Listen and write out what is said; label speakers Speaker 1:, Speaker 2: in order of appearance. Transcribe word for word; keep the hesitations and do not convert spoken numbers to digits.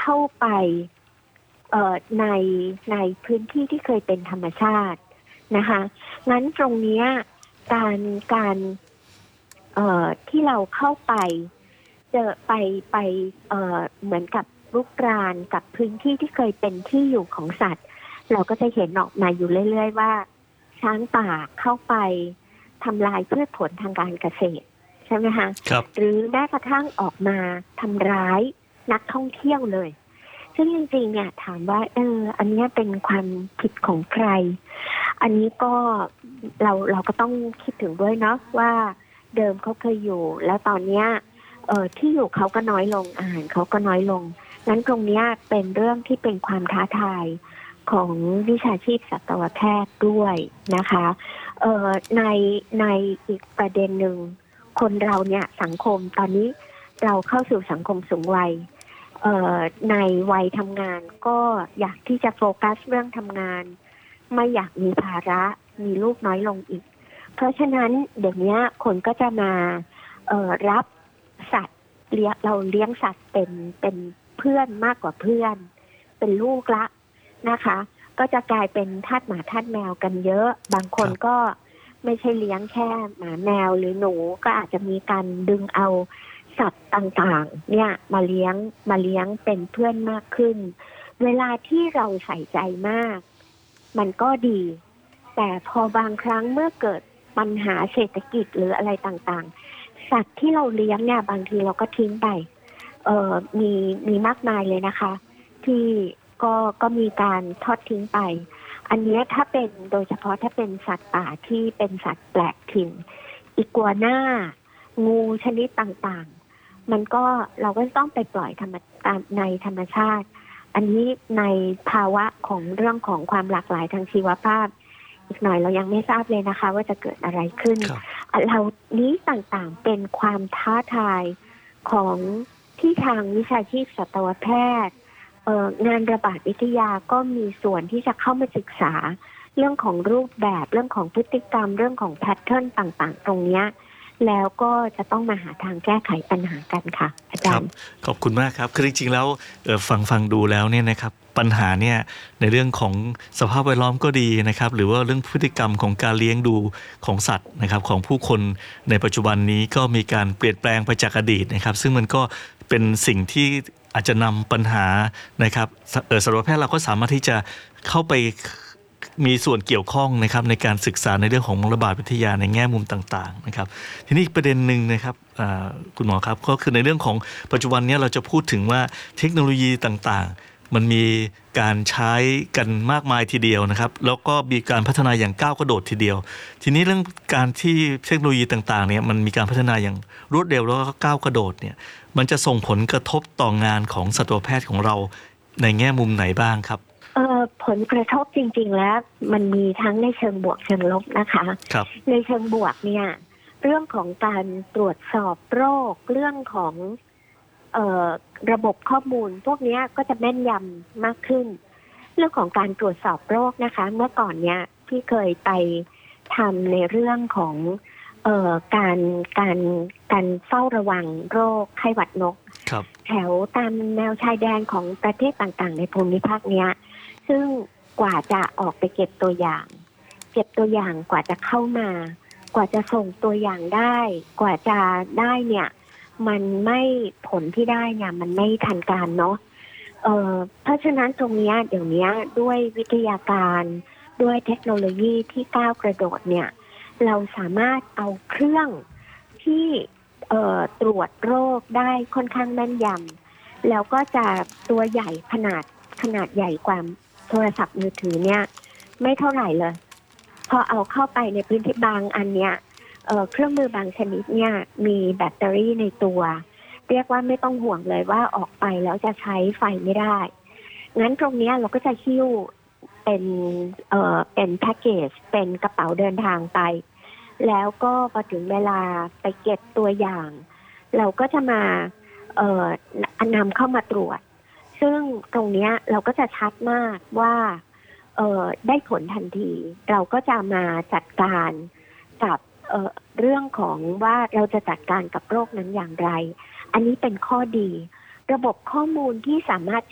Speaker 1: เข้าไปเอ่อในในพื้นที่ที่เคยเป็นธรรมชาตินะคะงั้นตรงนี้การการเอ่อที่เราเข้าไปเจอไปไปเอ่อเหมือนกับรุกรานกับพื้นที่ที่เคยเป็นที่อยู่ของสัตว์เราก็จะเห็นออกมาอยู่เรื่อยๆว่าช้างป่าเข้าไปทำลายพืชผลทางการเกษตรใช่ไหมคะ
Speaker 2: ครับ
Speaker 1: หรือแม้กระทั่งออกมาทำร้ายนักท่องเที่ยวเลยซึ่งจริงๆเนี่ยถามว่าเอออันนี้เป็นความผิดของใครอันนี้ก็เราเราก็ต้องคิดถึงด้วยเนาะว่าเดิมเขาเคยอยู่แล้วตอนเนี้ยเอ่อที่อยู่เขาก็น้อยลงอาหารเขาก็น้อยลงงั้นตรงเนี้ยเป็นเรื่องที่เป็นความท้าทายของวิชาชีพสัตวแพทย์ด้วยนะคะเอ่อในในอีกประเด็นหนึ่งคนเราเนี่ยสังคมตอนนี้เราเข้าสู่สังคมสูงวัยเอ่อในวัยทำงานก็อยากที่จะโฟกัสเรื่องทำงานไม่อยากมีภาระมีลูกน้อยลงอีกเพราะฉะนั้นเดี๋ยวนี้คนก็จะมาเอ่อรับสัตว์เลี้ยงเราเลี้ยงสัตว์เป็นเป็นเพื่อนมากกว่าเพื่อนเป็นลูกละนะคะก็จะกลายเป็นทาสหมาทาสแมวกันเยอะบางคนก็ไม่ใช่เลี้ยงแค่หมาแมวหรือหนูก็อาจจะมีการดึงเอาสัตว์ต่างๆเนี่ยมาเลี้ยงมาเลี้ยงเป็นเพื่อนมากขึ้นเวลาที่เราใส่ใจมากมันก็ดีแต่พอบางครั้งเมื่อเกิดปัญหาเศรษฐกิจหรืออะไรต่างๆสัตว์ที่เราเลี้ยงเนี่ยบางทีเราก็ทิ้งไปเอ่อมีมีมากมายเลยนะคะที่ก็ก็มีการทอดทิ้งไปอันนี้ถ้าเป็นโดยเฉพาะถ้าเป็นสัตว์ป่าที่เป็นสัตว์แปลกถิ่นอีกัวน่างูชนิดต่างๆมันก็เราก็ต้องไปปล่อยธรรมตามในธรรมชาติอันนี้ในภาวะของเรื่องของความหลากหลายทางชีวภาพอีกหน่อยเรายังไม่ทราบเลยนะคะว่าจะเกิดอะไรขึ้นเรานี้ต่างๆเป็นความท้าทายของที่ทางวิชาชีพสัตวแพทย์งานระบาดวิทยาก็มีส่วนที่จะเข้ามาศึกษาเรื่องของรูปแบบเรื่องของพฤติกรรมเรื่องของแพทเทิร์นต่างๆตรงนี้แล้วก็จะต้องมาหาทางแก้ไขปัญหากันค่ะอาจารย์
Speaker 2: ขอบคุณมากครับคือจริงๆแล้วฟังฟังดูแล้วเนี่ยนะครับปัญหาเนี่ยในเรื่องของสภาพแวดล้อมก็ดีนะครับหรือว่าเรื่องพฤติกรรมของการเลี้ยงดูของสัตว์นะครับของผู้คนในปัจจุบันนี้ก็มีการเปลี่ยนแปลงไปจากอดีตนะครับซึ่งมันก็เป็นสิ่งที่อาจจะนำปัญหานะครับสัตวแพทย์เราก็สามารถที่จะเข้าไปมีส่วนเกี่ยวข้องนะครับในการศึกษาในเรื่องของระบาดวิทยาในแง่มุมต่างๆนะครับทีนี้อีกประเด็นหนึ่งนะครับคุณหมอครับก็คือในเรื่องของปัจจุบันนี้เราจะพูดถึงว่าเทคโนโลยีต่างๆมันมีการใช้กันมากมายทีเดียวนะครับแล้วก็มีการพัฒนาอย่างก้าวกระโดดทีเดียวทีนี้เรื่องการที่เทคโนโลยีต่างๆเนี่ยมันมีการพัฒนาอย่างรวดเร็วแล้วก็ก้าวกระโดดเนี่ยมันจะส่งผลกระทบต่องานของสัตวแพทย์ของเราในแง่มุมไหนบ้างครับ
Speaker 1: เอ่อผลกระทบจริงๆแล้วมันมีทั้งในเชิงบวกเชิงลบนะคะในเชิงบวกเนี่ยเรื่องของการตรวจสอบโรคเรื่องของเอ่อระบบข้อมูลพวกนี้ก็จะแม่นยำมากขึ้นเรื่องของการตรวจสอบโรคนะคะเมื่อก่อนเนี่ยพี่เคยไปทำในเรื่องของเอ่อการการการเฝ้าระวังโรคไข้หวัดนกแถวตามแนวชายแดนของประเทศต่างๆในภูมิภาคเนี้ยซึ่งกว่าจะออกไปเก็บตัวอย่างเก็บตัวอย่างกว่าจะเข้ามากว่าจะส่งตัวอย่างได้กว่าจะได้เนี่ยมันไม่ผลที่ได้เนี่ยมันไม่ทันการเนาะเอ่อเพราะฉะนั้นตรงนี้เดี๋ยวนี้ด้วยวิทยาการด้วยเทคโนโลยีที่ก้าวกระโดดเนี่ยเราสามารถเอาเครื่องที่เอ่อตรวจโรคได้ค่อนข้างแม่นยำแล้วก็จะตัวใหญ่ขนาดขนาดใหญ่กว่าโทรศัพท์มือถือเนี่ยไม่เท่าไหร่เลยพอเอาเข้าไปในพื้นที่บางอันเนี้ยเอ่อเครื่องมือบางชนิดเนี่ยมีแบตเตอรี่ในตัวเรียกว่าไม่ต้องห่วงเลยว่าออกไปแล้วจะใช้ไฟไม่ได้งั้นตรงนี้เราก็จะหิ้วเป็นเอ่อเป็นแพ็คเกจเป็นกระเป๋าเดินทางไปแล้วก็พอถึงเวลาไปเก็บตัวอย่างเราก็จะมาเอ่อนำเข้ามาตรวจซึ่งตรงนี้เราก็จะชัดมากว่าเอ่อได้ผลทันทีเราก็จะมาจัดการกับเอ่อเรื่องของว่าเราจะจัดการกับโรคนั้นอย่างไรอันนี้เป็นข้อดีระบบข้อมูลที่สามารถ